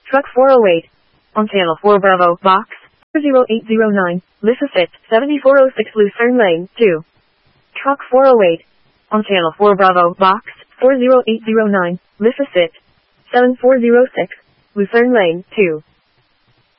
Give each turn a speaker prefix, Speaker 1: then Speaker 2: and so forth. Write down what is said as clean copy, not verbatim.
Speaker 1: Truck 408. On channel 4 Bravo, box 40809, Lissafit, 7406 Lucerne Lane, 2. Truck 408. On channel 4 Bravo, box 40809, Lissafit, 7406, Lucerne Lane, 2.